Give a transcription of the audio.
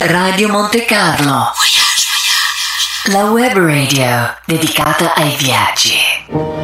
Radio Monte Carlo, la web radio dedicata ai viaggi.